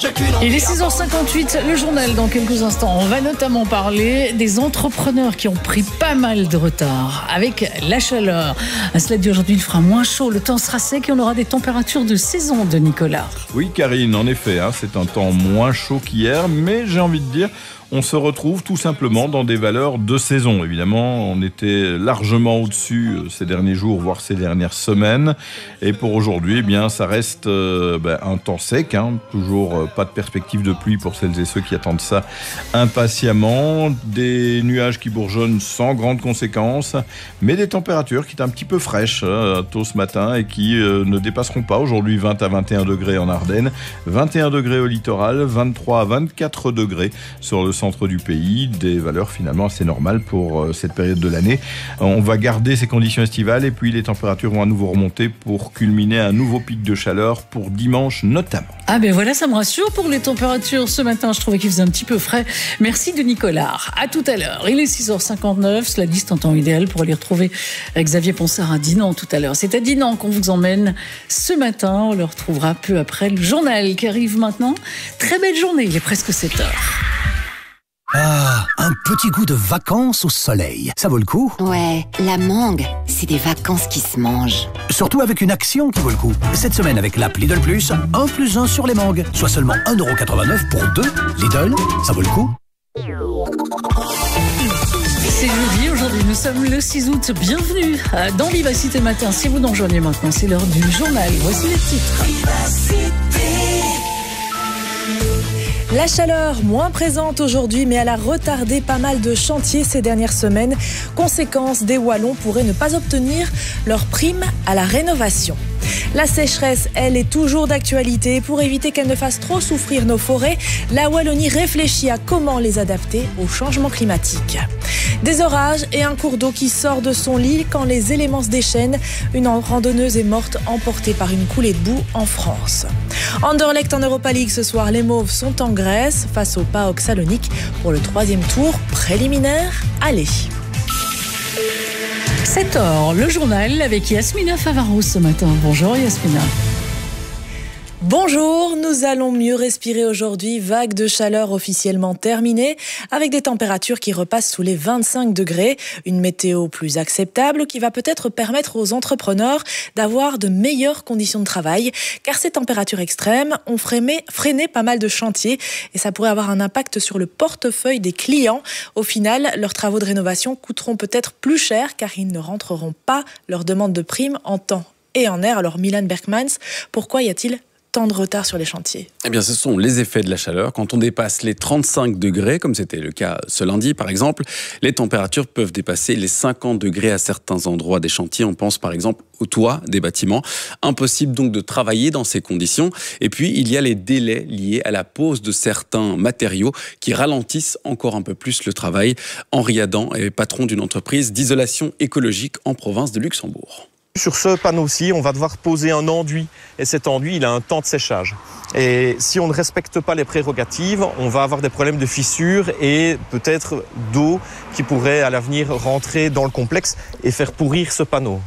Il est 6h58, le journal dans quelques instants. On va notamment parler des entrepreneurs qui ont pris pas mal de retard avec la chaleur. Cela dit, aujourd'hui, il fera moins chaud, le temps sera sec et on aura des températures de saison de Nicolas. Oui, Karine, en effet, c'est un temps moins chaud qu'hier, mais j'ai envie de dire, on se retrouve tout simplement dans des valeurs de saison. Évidemment, on était largement au-dessus ces derniers jours, voire ces dernières semaines. Et pour aujourd'hui, eh bien, ça reste un temps sec. Toujours pas de perspective de pluie pour celles et ceux qui attendent ça impatiemment. Des nuages qui bourgeonnent sans grandes conséquences, mais des températures qui sont un petit peu fraîches tôt ce matin et qui ne dépasseront pas aujourd'hui 20 à 21 degrés en Ardennes, 21 degrés au littoral, 23 à 24 degrés sur le centre du pays, des valeurs finalement assez normales pour cette période de l'année. On va garder ces conditions estivales et puis les températures vont à nouveau remonter pour culminer un nouveau pic de chaleur pour dimanche notamment. Ah ben voilà, ça me rassure pour les températures. Ce matin, je trouvais qu'il faisait un petit peu frais. Merci de Nicolas. À tout à l'heure. Il est 6h59. Cela dit, c'est un temps idéal pour aller retrouver Xavier Ponsard à Dinan tout à l'heure. C'est à Dinan qu'on vous emmène ce matin. On le retrouvera peu après le journal qui arrive maintenant. Très belle journée. Il est presque 7h. Ah, un petit goût de vacances au soleil. Ça vaut le coup? Ouais, la mangue, c'est des vacances qui se mangent. Surtout avec une action qui vaut le coup. Cette semaine avec l'app Lidl Plus, 1 plus 1 sur les mangues. Soit seulement 1,89€ pour 2. Lidl, ça vaut le coup? C'est jeudi, aujourd'hui nous sommes le 6 août. Bienvenue dans Vivacité Matin. Si vous nous rejoignez maintenant, c'est l'heure du journal. Voici les titres. La chaleur moins présente aujourd'hui, mais elle a retardé pas mal de chantiers ces dernières semaines. Conséquence, des Wallons pourraient ne pas obtenir leur prime à la rénovation. La sécheresse, elle, est toujours d'actualité. Pour éviter qu'elle ne fasse trop souffrir nos forêts, la Wallonie réfléchit à comment les adapter au changement climatique. Des orages et un cours d'eau qui sort de son lit quand les éléments se déchaînent. Une randonneuse est morte emportée par une coulée de boue en France. Anderlecht en Europa League ce soir, les Mauves sont en Grèce face au PAOK Salonique pour le 3e tour préliminaire. Allez. 7h, le journal avec Yasmina Favaro ce matin. Bonjour Yasmina. Bonjour, nous allons mieux respirer aujourd'hui. Vague de chaleur officiellement terminée avec des températures qui repassent sous les 25 degrés. Une météo plus acceptable qui va peut-être permettre aux entrepreneurs d'avoir de meilleures conditions de travail. Car ces températures extrêmes ont freiné pas mal de chantiers et ça pourrait avoir un impact sur le portefeuille des clients. Au final, leurs travaux de rénovation coûteront peut-être plus cher car ils ne rentreront pas leur demande de prime en temps et en heure. Alors Milan Berkmans, pourquoi y a-t-il tant de retard sur les chantiers? Eh bien, ce sont les effets de la chaleur. Quand on dépasse les 35 degrés, comme c'était le cas ce lundi par exemple, les températures peuvent dépasser les 50 degrés à certains endroits des chantiers. On pense par exemple au toit des bâtiments. Impossible donc de travailler dans ces conditions. Et puis, il y a les délais liés à la pose de certains matériaux qui ralentissent encore un peu plus le travail. Henri Adam est patron d'une entreprise d'isolation écologique en province de Luxembourg. Sur ce panneau-ci, on va devoir poser un enduit et cet enduit, il a un temps de séchage. Et si on ne respecte pas les prérogatives, on va avoir des problèmes de fissures et peut-être d'eau qui pourrait à l'avenir rentrer dans le complexe et faire pourrir ce panneau.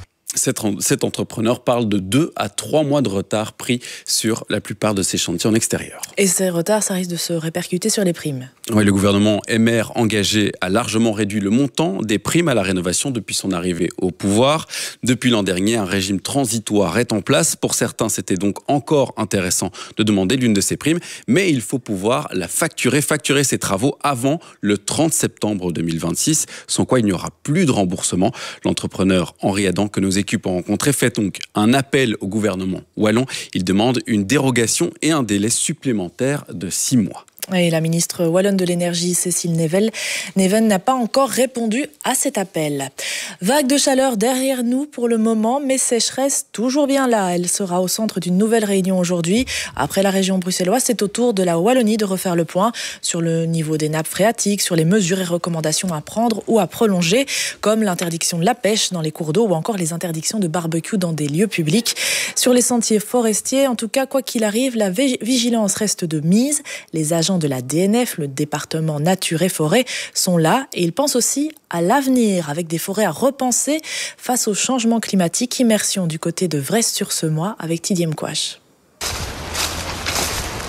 Cet entrepreneur parle de 2 à 3 mois de retard pris sur la plupart de ces chantiers en extérieur. Et ces retards, ça risque de se répercuter sur les primes. Oui, le gouvernement MR engagé a largement réduit le montant des primes à la rénovation depuis son arrivée au pouvoir. Depuis l'an dernier, un régime transitoire est en place. Pour certains, c'était donc encore intéressant de demander l'une de ces primes, mais il faut pouvoir la facturer ces travaux avant le 30 septembre 2026, sans quoi il n'y aura plus de remboursement. L'entrepreneur Henri Adam, que nos équipes ont rencontré, fait donc un appel au gouvernement wallon. Il demande une dérogation et un délai supplémentaire de 6 mois. Et la ministre wallonne de l'énergie, Cécile Neven, n'a pas encore répondu à cet appel. Vague de chaleur derrière nous pour le moment, mais sécheresse toujours bien là. Elle sera au centre d'une nouvelle réunion aujourd'hui. Après la région bruxelloise, c'est au tour de la Wallonie de refaire le point sur le niveau des nappes phréatiques, sur les mesures et recommandations à prendre ou à prolonger, comme l'interdiction de la pêche dans les cours d'eau ou encore les interdictions de barbecue dans des lieux publics. Sur les sentiers forestiers, en tout cas, quoi qu'il arrive, la vigilance reste de mise. Les agents de la DNF, le département Nature et Forêt, sont là et ils pensent aussi à l'avenir avec des forêts à repenser face au changement climatique. Immersion du côté de Vresse-sur-Semois avec Tidiem Kouach. Tous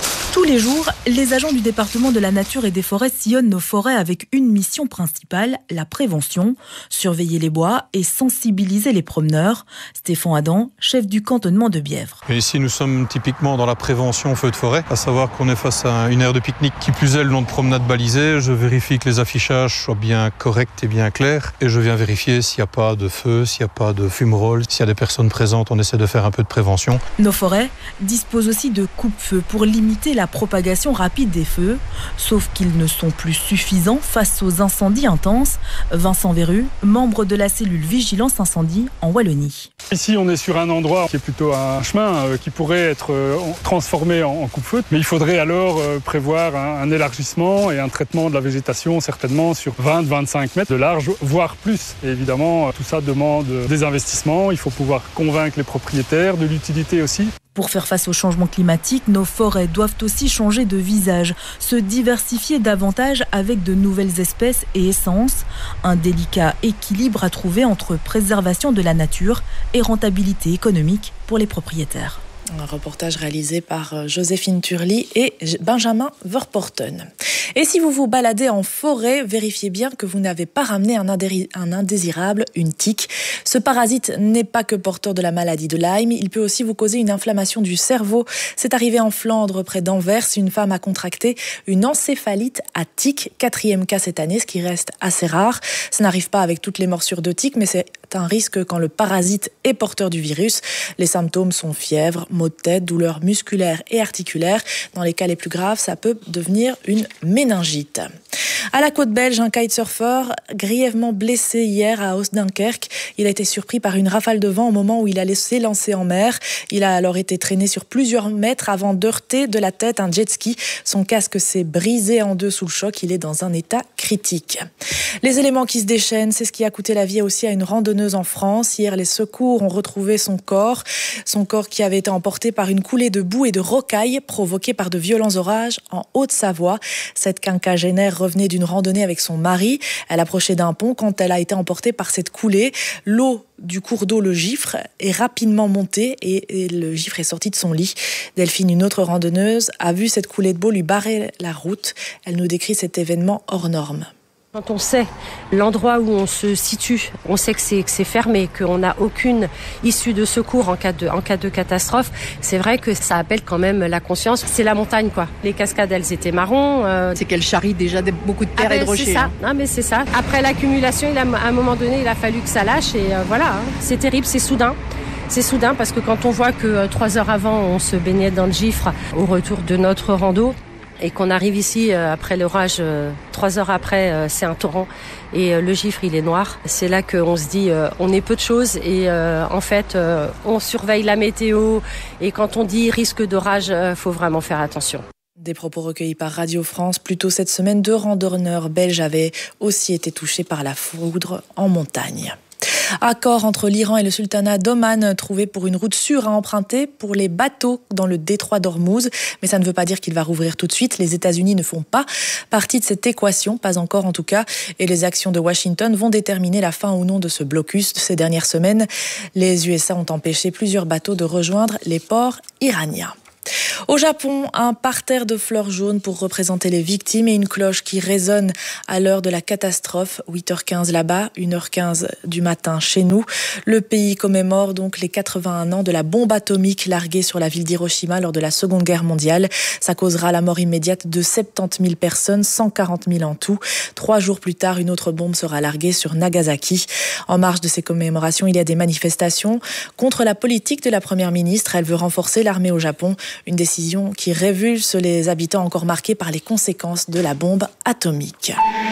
les jours, les agents du département de la nature et des forêts sillonnent nos forêts avec une mission principale, la prévention, surveiller les bois et sensibiliser les promeneurs. Stéphane Adam, chef du cantonnement de Bièvre. Et ici, nous sommes typiquement dans la prévention feu de forêt, à savoir qu'on est face à une aire de pique-nique qui plus est le long de promenades balisées. Je vérifie que les affichages soient bien corrects et bien clairs et je viens vérifier s'il n'y a pas de feu, s'il n'y a pas de fumerolles, s'il y a des personnes présentes, on essaie de faire un peu de prévention. Nos forêts disposent aussi de coupe-feu pour limiter la propagation rapide des feux, sauf qu'ils ne sont plus suffisants face aux incendies intenses. Vincent Verru, membre de la cellule Vigilance Incendie en Wallonie. Ici, on est sur un endroit qui est plutôt un chemin qui pourrait être transformé en coupe-feu, mais il faudrait alors prévoir un élargissement et un traitement de la végétation certainement sur 20-25 mètres de large, voire plus. Et évidemment, tout ça demande des investissements, il faut pouvoir convaincre les propriétaires de l'utilité aussi. Pour faire face au changement climatique, nos forêts doivent aussi changer de visage, se diversifier davantage avec de nouvelles espèces et essences. Un délicat équilibre à trouver entre préservation de la nature et rentabilité économique pour les propriétaires. Un reportage réalisé par Joséphine Turly et Benjamin Verporten. Et si vous vous baladez en forêt, vérifiez bien que vous n'avez pas ramené un indésirable, une tique. Ce parasite n'est pas que porteur de la maladie de Lyme, il peut aussi vous causer une inflammation du cerveau. C'est arrivé en Flandre, près d'Anvers. Une femme a contracté une encéphalite à tique, 4e cas cette année, ce qui reste assez rare. Ça n'arrive pas avec toutes les morsures de tique, mais c'est un risque quand le parasite est porteur du virus. Les symptômes sont fièvre, maux de tête, douleurs musculaires et articulaires. Dans les cas les plus graves, ça peut devenir une méningite. À la côte belge, un kitesurfer grièvement blessé hier à Oost-Dunkerque. Il a été surpris par une rafale de vent au moment où il allait s'élancer en mer. Il a alors été traîné sur plusieurs mètres avant d'heurter de la tête un jet ski. Son casque s'est brisé en deux sous le choc. Il est dans un état critique. Les éléments qui se déchaînent, c'est ce qui a coûté la vie aussi à une randonneuse en France. Hier, les secours ont retrouvé son corps qui avait été emporté par une coulée de boue et de rocailles provoquée par de violents orages en Haute-Savoie. Cette quinquagénaire revenait d'une randonnée avec son mari. Elle approchait d'un pont quand elle a été emportée par cette coulée. L'eau du cours d'eau, le Gifre, est rapidement montée et le Gifre est sorti de son lit. Delphine, une autre randonneuse, a vu cette coulée de boue lui barrer la route. Elle nous décrit cet événement hors norme. Quand on sait l'endroit où on se situe, on sait que c'est fermé, qu'on n'a aucune issue de secours en cas de catastrophe, c'est vrai que ça appelle quand même la conscience. C'est la montagne, quoi. Les cascades, elles étaient marron. C'est qu'elles charrient déjà beaucoup de terre et de rochers. C'est ça. Ah, mais c'est ça. Après l'accumulation, à un moment donné, il a fallu que ça lâche et voilà. C'est terrible, c'est soudain. C'est soudain parce que quand on voit que 3 heures avant, on se baignait dans le Gifre au retour de notre rando, et qu'on arrive ici après l'orage, 3 heures après, c'est un torrent et le Gifre il est noir. C'est là qu'on se dit on est peu de choses et en fait on surveille la météo et quand on dit risque d'orage, faut vraiment faire attention. Des propos recueillis par Radio France. Plus tôt cette semaine, 2 randonneurs belges avaient aussi été touchés par la foudre en montagne. Accord entre l'Iran et le sultanat d'Oman trouvé pour une route sûre à emprunter pour les bateaux dans le détroit d'Ormuz. Mais ça ne veut pas dire qu'il va rouvrir tout de suite. Les États-Unis ne font pas partie de cette équation, pas encore en tout cas. Et les actions de Washington vont déterminer la fin ou non de ce blocus. Ces dernières semaines, les USA ont empêché plusieurs bateaux de rejoindre les ports iraniens. Au Japon, un parterre de fleurs jaunes pour représenter les victimes et une cloche qui résonne à l'heure de la catastrophe. 8h15 là-bas, 1h15 du matin chez nous. Le pays commémore donc les 81 ans de la bombe atomique larguée sur la ville d'Hiroshima lors de la Seconde Guerre mondiale. Ça causera la mort immédiate de 70 000 personnes, 140 000 en tout. 3 jours plus tard, une autre bombe sera larguée sur Nagasaki. En marge de ces commémorations, il y a des manifestations contre la politique de la première ministre. Elle veut renforcer l'armée au Japon. Une décision qui révulse les habitants encore marqués par les conséquences de la bombe atomique.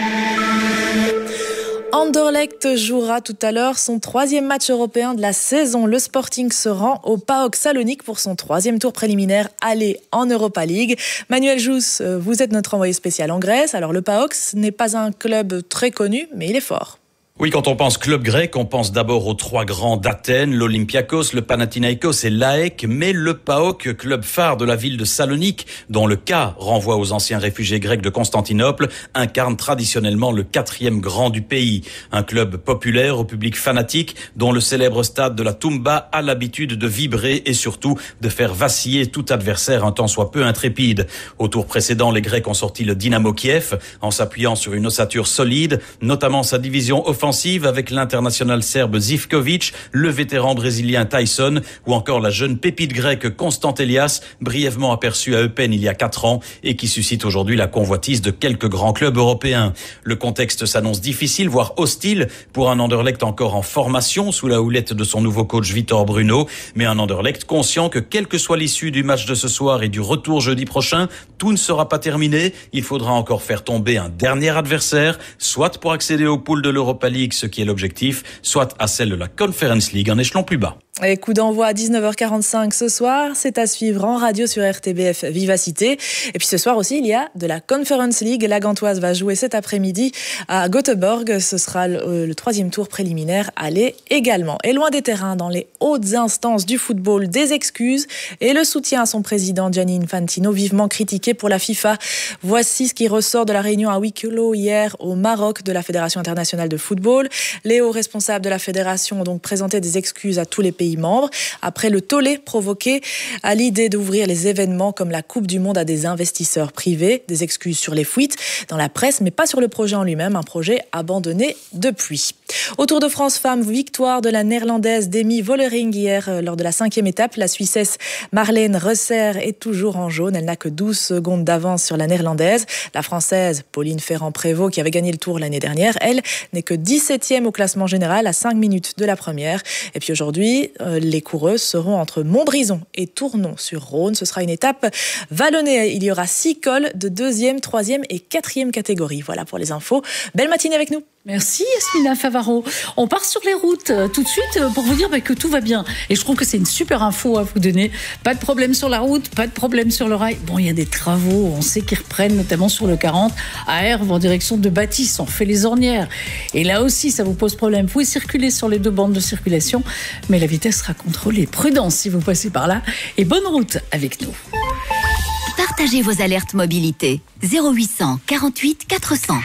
Anderlecht jouera tout à l'heure son 3e match européen de la saison. Le Sporting se rend au PAOK Salonique pour son 3e tour préliminaire aller en Europa League. Manuel Jousse, vous êtes notre envoyé spécial en Grèce. Alors le PAOK, ce n'est pas un club très connu, mais il est fort. Oui, quand on pense club grec, on pense d'abord aux 3 grands d'Athènes, l'Olympiakos, le Panathinaïkos et l'AEK, mais le PAOK, club phare de la ville de Salonique, dont le K renvoie aux anciens réfugiés grecs de Constantinople, incarne traditionnellement le 4e grand du pays. Un club populaire au public fanatique, dont le célèbre stade de la Toumba a l'habitude de vibrer et surtout de faire vaciller tout adversaire un tant soit peu intrépide. Au tour précédent, les Grecs ont sorti le Dynamo Kiev en s'appuyant sur une ossature solide, notamment sa division offensive avec l'international serbe Zivkovic, le vétéran brésilien Tyson ou encore la jeune pépite grecque Constant Elias, brièvement aperçue à Eupen il y a 4 ans et qui suscite aujourd'hui la convoitise de quelques grands clubs européens. Le contexte s'annonce difficile, voire hostile pour un Anderlecht encore en formation sous la houlette de son nouveau coach Vitor Bruno, mais un Anderlecht conscient que quelle que soit l'issue du match de ce soir et du retour jeudi prochain, tout ne sera pas terminé. Il faudra encore faire tomber un dernier adversaire, soit pour accéder aux poules de l'Europa League, ce qui est l'objectif, soit à celle de la Conference League, un échelon plus bas. Et coup d'envoi à 19h45 ce soir, c'est à suivre en radio sur RTBF Vivacité. Et puis ce soir aussi, il y a de la Conference League. La Gantoise va jouer cet après-midi à Göteborg. Ce sera le 3e tour préliminaire aller également. Et loin des terrains, dans les hautes instances du football, des excuses et le soutien à son président Gianni Infantino, vivement critiqué pour la FIFA. Voici ce qui ressort de la réunion à huis clos hier au Maroc de la Fédération internationale de football. Les hauts responsables de la fédération ont donc présenté des excuses à tous les pays membres après le tollé provoqué à l'idée d'ouvrir les événements comme la Coupe du Monde à des investisseurs privés. Des excuses sur les fuites dans la presse, mais pas sur le projet en lui-même, un projet abandonné depuis. Au Tour de France Femmes, victoire de la néerlandaise Demi Vollering hier lors de la 5e étape. La Suissesse Marlène Reusser est toujours en jaune. Elle n'a que 12 secondes d'avance sur la néerlandaise. La française Pauline Ferrand-Prévot, qui avait gagné le Tour l'année dernière, elle n'est que 17e au classement général à 5 minutes de la première. Et puis aujourd'hui, les coureuses seront entre Montbrison et Tournon-sur-Rhône. Ce sera une étape vallonnée. Il y aura 6 cols de 2e, 3e et 4e catégorie. Voilà pour les infos. Belle matinée avec nous. Merci Yasmina Favaro. On part sur les routes tout de suite pour vous dire que tout va bien. Et je trouve que c'est une super info à vous donner. Pas de problème sur la route, pas de problème sur le rail. Bon, il y a des travaux, on sait qu'ils reprennent, notamment sur le 40, à Herve en direction de Bâtisse. On fait les ornières. Et là aussi, ça vous pose problème. Vous pouvez circuler sur les 2 bandes de circulation, mais la vitesse sera contrôlée. Prudence si vous passez par là. Et bonne route avec nous. Partagez vos alertes mobilité. 0800 48 400.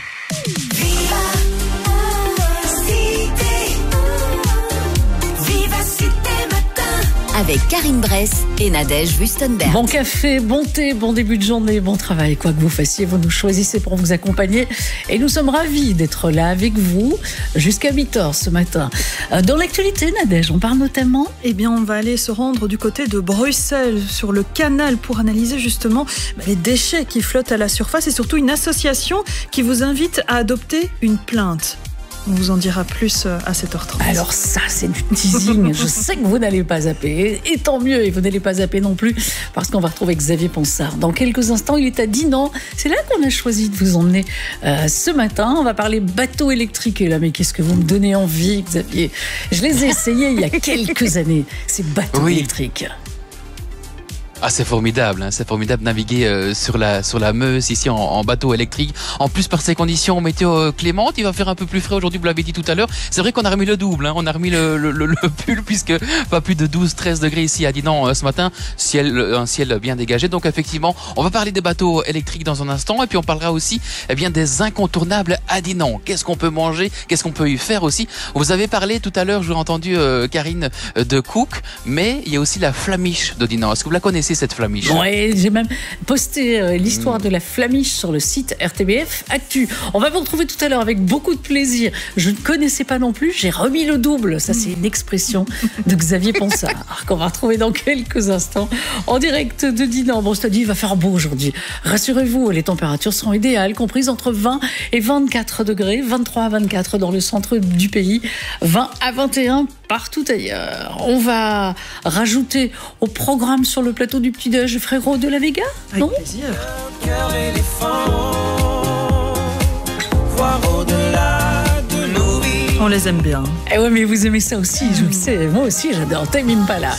Avec Karine Bress et Nadège Wüstenberg. Bon café, bon thé, bon début de journée, bon travail. Quoi que vous fassiez, vous nous choisissez pour vous accompagner. Et nous sommes ravis d'être là avec vous jusqu'à 8h ce matin. Dans l'actualité, Nadège, on parle notamment... Eh bien, on va aller se rendre du côté de Bruxelles, sur le canal, pour analyser justement les déchets qui flottent à la surface et surtout une association qui vous invite à adopter une plainte. On vous en dira plus à 7h30. Alors ça, c'est du teasing. Je sais que vous n'allez pas zapper. Et tant mieux, et vous n'allez pas zapper non plus, parce qu'on va retrouver Xavier Ponsard. Dans quelques instants, il est à Dinan. C'est là qu'on a choisi de vous emmener ce matin. On va parler bateau électrique. Et là, mais qu'est-ce que vous me donnez envie, Xavier? Je les ai essayés il y a quelques années, ces bateaux électriques. Ah, c'est formidable de naviguer sur la Meuse ici en bateau électrique. En plus, par ces conditions météo clémentes, il va faire un peu plus frais aujourd'hui, vous l'avez dit tout à l'heure. C'est vrai qu'on a remis le double, on a remis le pull, puisque pas plus de 12-13 degrés ici à Dinan ce matin. Un ciel bien dégagé. Donc effectivement, on va parler des bateaux électriques dans un instant, et puis on parlera aussi des incontournables à Dinan. Qu'est-ce qu'on peut manger, qu'est-ce qu'on peut y faire aussi. Vous avez parlé tout à l'heure, je vous ai entendu Karine, de Cook, mais il y a aussi la flamiche de Dinan. Est-ce que vous la connaissez, cette flamiche? Ouais, j'ai même posté l'histoire de la flamiche sur le site RTBF Actu. On va vous retrouver tout à l'heure avec beaucoup de plaisir. Je ne connaissais pas non plus, j'ai remis le double. Ça, c'est une expression de Xavier Ponsard qu'on va retrouver dans quelques instants en direct de Dinan. Bon, c'est-à-dire, il va faire beau aujourd'hui. Rassurez-vous, les températures sont idéales, comprises entre 20 et 24 degrés, 23 à 24 dans le centre du pays, 20 à 21 partout ailleurs. On va rajouter au programme sur le plateau du petit-déj Frérot de la Vega, avec non? plaisir. On les aime bien. Eh ouais, mais vous aimez ça aussi, je le sais. Moi aussi, j'adore Tame Impala.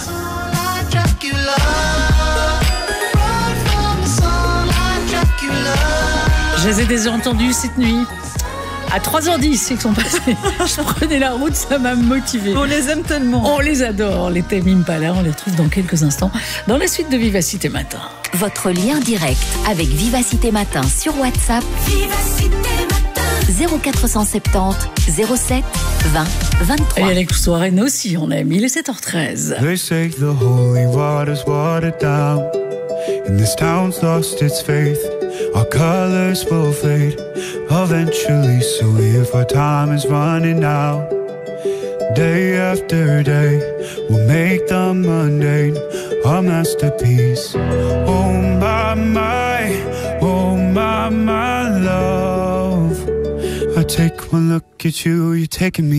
Je les ai déjà entendus cette nuit. À 3h10, ils sont passés. Je prenais la route, ça m'a motivé. On les aime tellement. On les adore, les Tame Impala. On les retrouve dans quelques instants dans la suite de Vivacité Matin. Votre lien direct avec Vivacité Matin sur WhatsApp. Vivacité Matin. 0470 07 20 23. Et Alex Soirée aussi, on aime. Il est 7h13. They say the holy water's watered down, and this town's lost its faith. Our colors will fade eventually, so if our time is running out, day after day, we'll make the mundane our masterpiece. Oh my love, I take one look at you, you're taking me